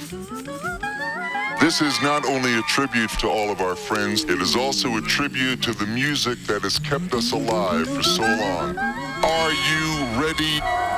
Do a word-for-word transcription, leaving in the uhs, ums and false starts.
This is not only a tribute to all of our friends, it is also a tribute to the music that has kept us alive for so long. Are you ready?